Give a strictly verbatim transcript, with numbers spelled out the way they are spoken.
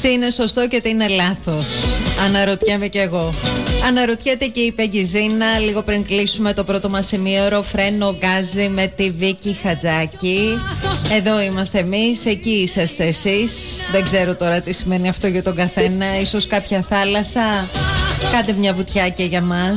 Τι είναι σωστό και τι είναι λάθος? Αναρωτιέμαι κι εγώ. Αναρωτιέται και η Πεγκιζίνα. Λίγο πριν κλείσουμε το πρώτο μας σημείο, Φρένο Γκάζι με τη Βίκη Χατζάκη. Εδώ είμαστε εμείς, εκεί είσαστε εσείς. Δεν ξέρω τώρα τι σημαίνει αυτό για τον καθένα. Ίσως κάποια θάλασσα. Κάντε μια βουτιά και για μας.